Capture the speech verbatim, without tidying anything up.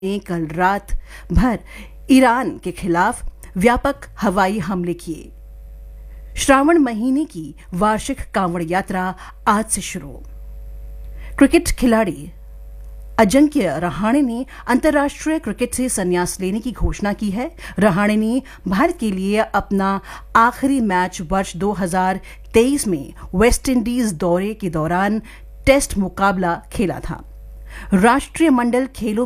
ने कल रात भर ईरान के खिलाफ व्यापक हवाई हमले किए। श्रावण महीने की वार्षिक कांवड़ यात्रा आज से शुरू। क्रिकेट खिलाड़ी अजिंक्य रहाणे ने अंतर्राष्ट्रीय क्रिकेट से संन्यास लेने की घोषणा की है। रहाणे ने भारत के लिए अपना आखिरी मैच वर्ष दो हज़ार तेईस में वेस्टइंडीज दौरे के दौरान टेस्ट मुकाबला खेला था। राष्ट्रीय मंडल खेलों